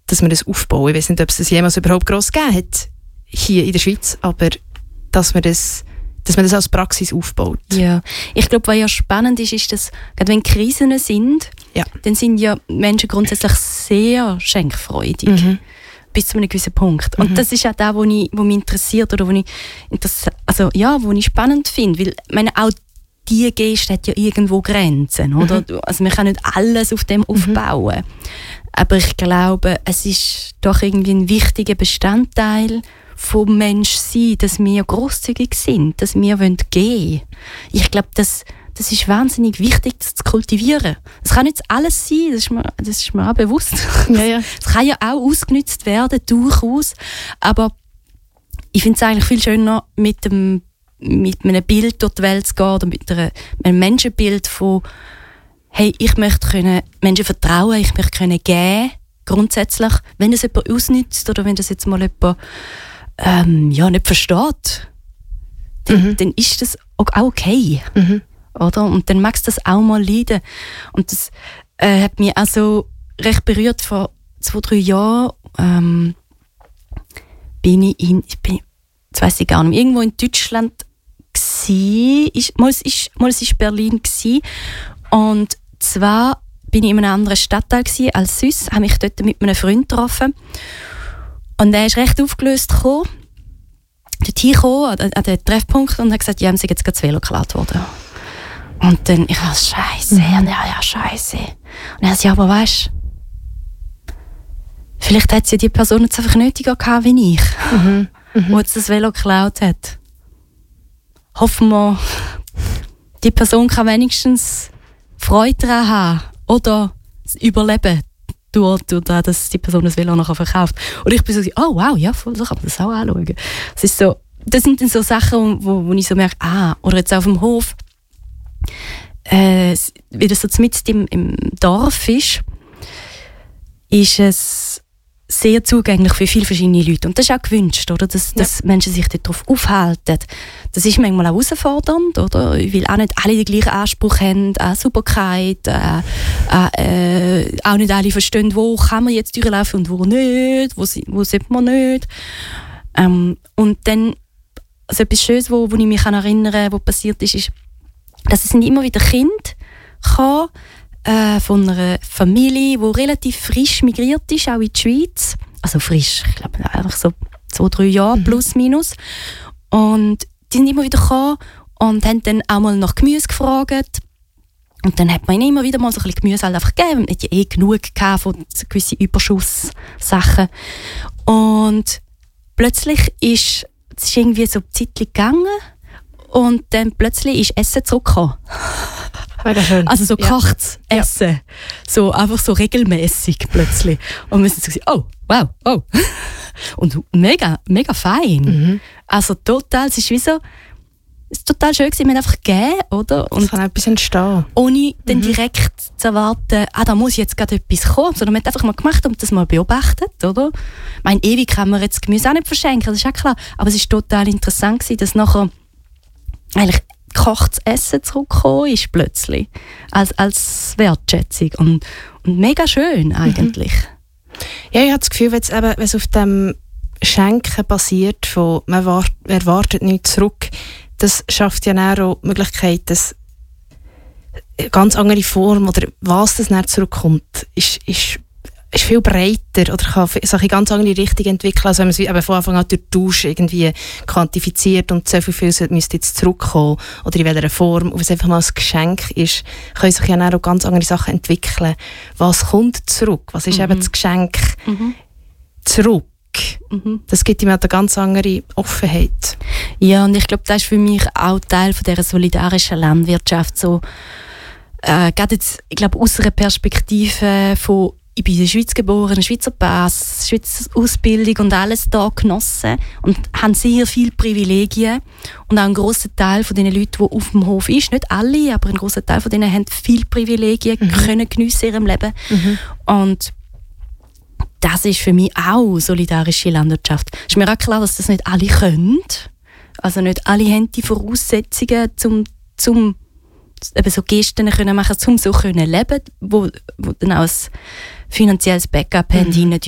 dass wir das aufbauen. Ich weiß nicht, ob es das jemals überhaupt gross gegeben hat, hier in der Schweiz, aber dass man das als Praxis aufbaut. Ja, ich glaube, was ja spannend ist, dass, gerade wenn Krisen sind, dann sind ja Menschen grundsätzlich sehr schenkfreudig. Bis zu einem gewissen Punkt. Und das ist auch das, was mich interessiert oder wo ich spannend finde. Weil, auch die Geste hat ja irgendwo Grenzen. Oder? Also man kann nicht alles auf dem aufbauen. Aber ich glaube, es ist doch irgendwie ein wichtiger Bestandteil vom Menschsein, dass wir grosszügig sind, dass wir geben wollen. Ich glaube, das ist wahnsinnig wichtig, das zu kultivieren. Es kann nicht alles sein, das ist mir auch bewusst. Ja. Es kann ja auch ausgenutzt werden, durchaus. Aber ich finde es eigentlich viel schöner, mit einem Bild durch die Welt zu gehen oder mit einem Menschenbild von hey, ich möchte Menschen vertrauen, ich möchte geben, grundsätzlich. Wenn das jemand ausnutzt oder wenn das jetzt mal jemand nicht versteht, dann ist das auch okay. Oder? Und dann magst du das auch mal leiden. Und das hat mich auch so recht berührt. Vor 2-3 Jahren jetzt weiss ich gar nicht mehr, irgendwo in Deutschland mal es war Berlin gsi. Und zwar bin ich in einem anderen Stadtteil gsi als sonst, habe mich dort mit einem Freund getroffen. Und er ist recht aufgelöst gekommen, dorthin gekommen, an den Treffpunkt, und hat gesagt, ja, ihm sei jetzt gerade das Velo geklaut worden. Und dann, ich dachte, Scheiße, ja, Scheiße. Und er sagt, ja, aber weißt du, vielleicht hat sie die Person jetzt einfach nötiger gehabt wie ich, die jetzt das Velo geklaut hat. Hoffen wir, die Person kann wenigstens Freude daran haben oder überleben, durch das, dass die Person das Velo nachher verkauft. Und ich bin so, oh wow, ja, voll, so kann man das auch anschauen. Das sind dann so Sachen, wo ich so merke, oder jetzt auf dem Hof, wie das so mitten im Dorf ist es sehr zugänglich für viele verschiedene Leute. Und das ist auch gewünscht, oder? Dass Menschen sich darauf aufhalten. Das ist manchmal auch herausfordernd, oder? Weil auch nicht alle den gleichen Anspruch haben an Sauberkeit, auch nicht alle verstehen, wo kann man jetzt durchlaufen und wo nicht, wo sollte man nicht. Und dann, also etwas Schönes, wo ich mich erinnern kann, was passiert ist, dass es immer wieder Kinder kann, von einer Familie, die relativ frisch migriert ist, auch in die Schweiz. Also frisch, ich glaube, einfach so 2-3 Jahre plus minus. Und die sind immer wieder gekommen und haben dann auch mal nach Gemüse gefragt. Und dann hat man ihnen immer wieder mal so ein bisschen Gemüse halt einfach gegeben. Man hat ja genug gehabt von gewissen Überschusssachen. Und plötzlich ist es irgendwie so ein Zeitchen gegangen und dann plötzlich ist Essen zurückgekommen. Schön. Also so kochtes Essen. So einfach so regelmäßig plötzlich. Und wir sind so, oh, wow, oh. Und mega, mega fein. Also total, es ist total schön gewesen, wir haben einfach gegeben, oder? Und es kann etwas entstehen. Ohne dann direkt zu erwarten, da muss jetzt gerade etwas kommen, sondern man hat einfach mal gemacht und das mal beobachtet, oder? Ich meine, ewig kann man jetzt Gemüse auch nicht verschenken, das ist auch klar. Aber es ist total interessant gewesen, dass nachher eigentlich gekochtes Essen zurückgekommen ist plötzlich. Als Wertschätzung. Und mega schön eigentlich. Ja, ich habe das Gefühl, wenn es auf dem Schenken basiert, von man erwartet nichts zurück, das schafft ja auch die Möglichkeit, dass eine ganz andere Form oder was das dann zurückkommt, ist viel breiter oder kann sich in ganz andere Richtung entwickeln, als wenn man es eben von Anfang an durch den Tausch irgendwie quantifiziert und so viel müsste jetzt zurückkommen oder in welcher Form. Und wenn es einfach mal ein Geschenk ist, können sich ja auch ganz andere Sachen entwickeln. Was kommt zurück? Was ist eben das Geschenk zurück? Das gibt ihm auch eine ganz andere Offenheit. Ja, und ich glaube, das ist für mich auch Teil von dieser solidarischen Landwirtschaft. So, gerade jetzt, ich glaube, aus einer Perspektive von ich bin in der Schweiz geboren, Schweizer Pass, Schweizer Ausbildung und alles da genossen und haben sehr viele Privilegien. Und auch ein grosser Teil von den Leuten, die auf dem Hof ist, nicht alle, aber ein grosser Teil von denen haben viele Privilegien können geniessen in ihrem Leben. Und das ist für mich auch solidarische Landwirtschaft. Es ist mir auch klar, dass das nicht alle können. Also nicht alle haben die Voraussetzungen, zum eben so Gesten können machen, um so können leben, wo dann auch ein finanzielles Backup haben,